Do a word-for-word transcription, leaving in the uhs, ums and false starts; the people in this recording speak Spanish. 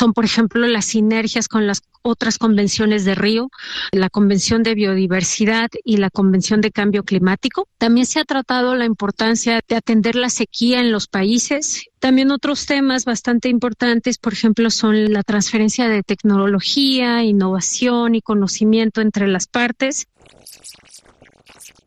son, por ejemplo, las sinergias con las otras convenciones de Río, la Convención de Biodiversidad y la Convención de Cambio Climático. También se ha tratado la importancia de atender la sequía en los países. También otros temas bastante importantes, por ejemplo, son la transferencia de tecnología, innovación y conocimiento entre las partes.